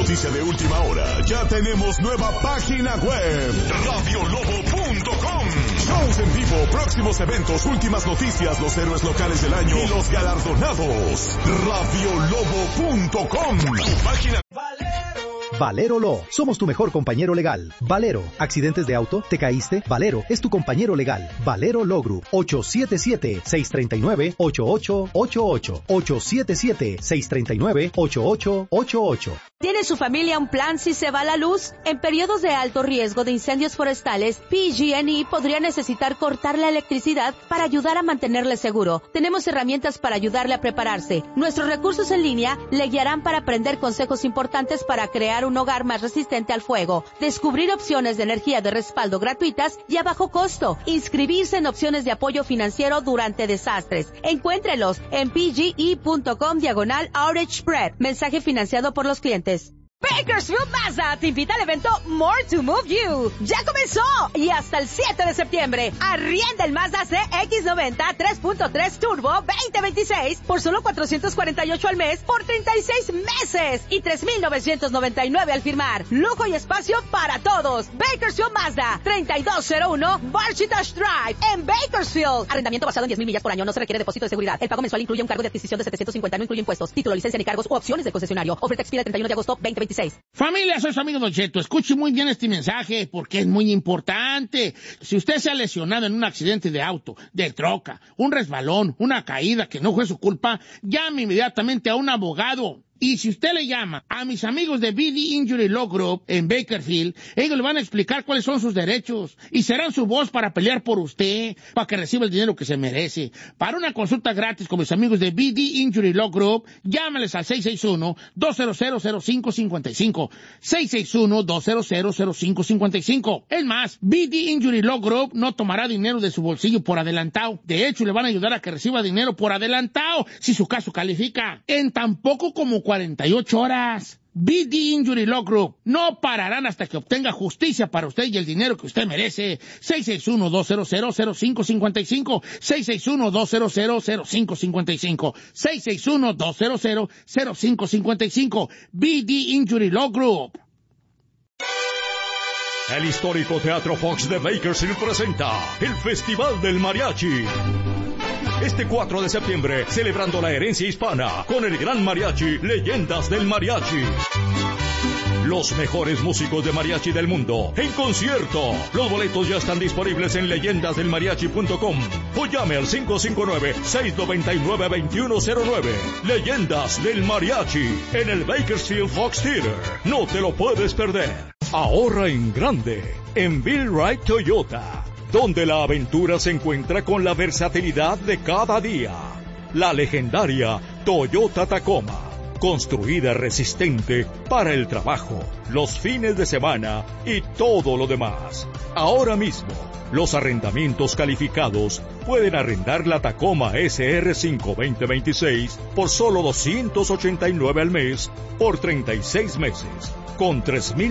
noticia de última hora, ya tenemos nueva página web, radiolobo.com. Shows en vivo, próximos eventos, últimas noticias, los héroes locales del año y los galardonados. radiolobo.com. Tu página. Valero Law. Somos tu mejor compañero legal. Valero. ¿Accidentes de auto? ¿Te caíste? Valero es tu compañero legal. Valero Law Group. 877-639-8888. 877-639-8888. ¿Tiene su familia un plan si se va la luz? En periodos de alto riesgo de incendios forestales, PG&E podría necesitar cortar la electricidad para ayudar a mantenerle seguro. Tenemos herramientas para ayudarle a prepararse. Nuestros recursos en línea le guiarán para aprender consejos importantes para crear un hogar más resistente al fuego, descubrir opciones de energía de respaldo gratuitas y a bajo costo, inscribirse en opciones de apoyo financiero durante desastres. Encuéntrelos en pge.com/outage spread. Mensaje financiado por los clientes. Bakersfield Mazda te invita al evento More to Move You. ¡Ya comenzó! Y hasta el 7 de septiembre, arrienda el Mazda CX-90 3.3 Turbo 2026 por solo $448 al mes por 36 meses y $3,999 al firmar. Lujo y espacio para todos. Bakersfield Mazda, 3201 Barchitash Drive en Bakersfield. Arrendamiento basado en 10,000 millas por año. No se requiere depósito de seguridad. El pago mensual incluye un cargo de adquisición de $750, no incluye impuestos, título, licencia ni cargos u opciones del concesionario. Oferta expira el 31 de agosto 2026. Familia, soy su amigo Don Cheto. Escuche muy bien este mensaje porque es muy importante. Si usted se ha lesionado en un accidente de auto, de troca, un resbalón, una caída que no fue su culpa, llame inmediatamente a un abogado. Y si usted le llama a mis amigos de BD Injury Law Group en Bakersfield, ellos le van a explicar cuáles son sus derechos y serán su voz para pelear por usted, para que reciba el dinero que se merece. Para una consulta gratis con mis amigos de BD Injury Law Group, llámales al 661-200-0555. 661-200-0555. Es más, BD Injury Law Group no tomará dinero de su bolsillo por adelantado. De hecho, le van a ayudar a que reciba dinero por adelantado si su caso califica. En tan poco como 48 horas. BD Injury Law Group. No pararán hasta que obtenga justicia para usted y el dinero que usted merece. 661-200-0555. 661-200-0555. 661-200-0555. BD Injury Law Group. El histórico Teatro Fox de Bakersfield presenta el Festival del Mariachi. Este 4 de septiembre, celebrando la herencia hispana con el gran mariachi Leyendas del Mariachi. Los mejores músicos de mariachi del mundo en concierto. Los boletos ya están disponibles en leyendasdelmariachi.com o llame al 559-699-2109. Leyendas del Mariachi en el Bakersfield Fox Theater. No te lo puedes perder. Ahorra en grande en Bill Wright Toyota, donde la aventura se encuentra con la versatilidad de cada día. La legendaria Toyota Tacoma, construida resistente para el trabajo, los fines de semana y todo lo demás. Ahora mismo, los arrendamientos calificados pueden arrendar la Tacoma SR5 2026 por solo $289 al mes por 36 meses. Con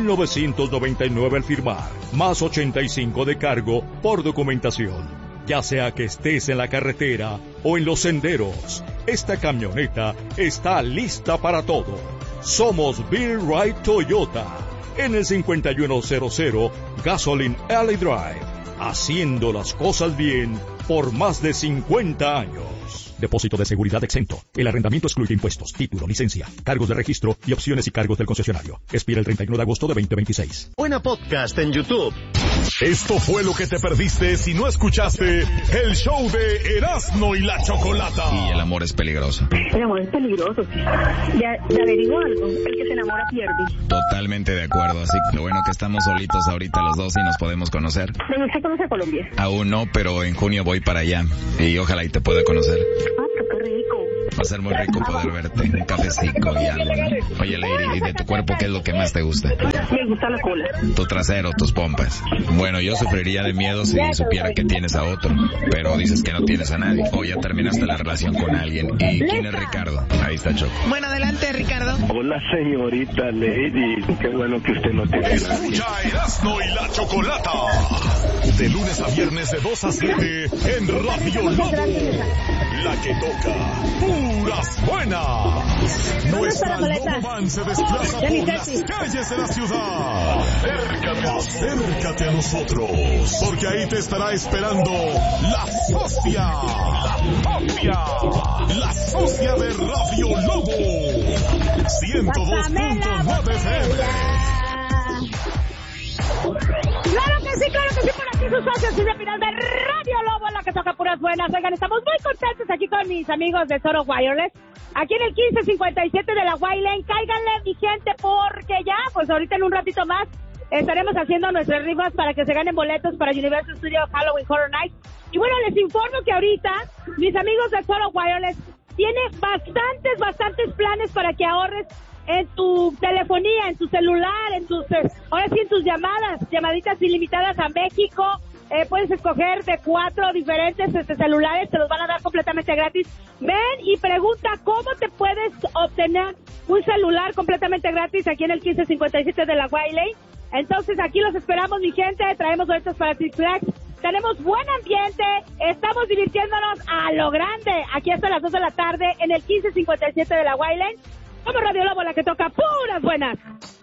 $3,999 al firmar, más $85 de cargo por documentación. Ya sea que estés en la carretera o en los senderos, esta camioneta está lista para todo. Somos Bill Wright Toyota, en el 5100 Gasoline Alley Drive, haciendo las cosas bien por más de 50 años. Depósito de seguridad exento. El arrendamiento excluye impuestos, título, licencia, cargos de registro y opciones y cargos del concesionario. Expira el 31 de agosto de 2026. Buena podcast en YouTube. Esto fue lo que te perdiste si no escuchaste el show de Erasmo y la Chocolata. Y el amor es peligroso. El amor es peligroso, sí. Ya averiguo algo. El que se enamora pierde. Totalmente de acuerdo. Así que lo bueno que estamos solitos ahorita los dos y nos podemos conocer. ¿Usted conoce a Colombia? Aún no, pero en junio voy para allá. Y ojalá y te pueda conocer. Ah, pero qué rico. Va a ser muy rico poder verte. Un cafecito y algo, ¿no? Oye, Lady, ¿y de tu cuerpo qué es lo que más te gusta? Me gusta la cola. Tu trasero, tus pompas. Bueno, yo sufriría de miedo si supiera que tienes a otro. Pero dices que no tienes a nadie. O ya terminaste la relación con alguien. ¿Y quién es Ricardo? Ahí está Choco. Bueno, adelante, Ricardo. Hola, señorita Lady. Qué bueno que usted no tiene Escucha nadie. Erasmo y la Chocolata. De lunes a viernes de 2 a 7 en Radio Lobo. la que toca puras buenas. Nuestra Loboman se desplaza por las calles de la ciudad. Acércate a nosotros, porque ahí te estará esperando la socia. La socia de Radio Lobo. 102.9 FM. Claro que sí, por aquí sus socios y de final de Radio Lobo, la que toca puras buenas. Oigan, estamos muy contentos aquí con mis amigos de Zoro Wireless, aquí en el 1557 de la White Lane. Cáiganle, mi gente, porque ya, pues ahorita en un ratito más, estaremos haciendo nuestras rifas para que se ganen boletos para Universal Studios Halloween Horror Night. Y bueno, les informo que ahorita, mis amigos de Zoro Wireless, tiene bastantes planes para que ahorres en tu telefonía, en tu celular, ahora sí en tus llamaditas ilimitadas a México. Puedes escoger de 4 diferentes celulares, te los van a dar completamente gratis. Ven y pregunta cómo te puedes obtener un celular completamente gratis aquí en el 1557 de la White Lane. Entonces aquí los esperamos, mi gente, traemos boletos para Six Flags. Tenemos buen ambiente, estamos divirtiéndonos a lo grande, aquí hasta las 2 de la tarde en el 1557 de la White Lane. Como Radio Lobo, la que toca puras buenas.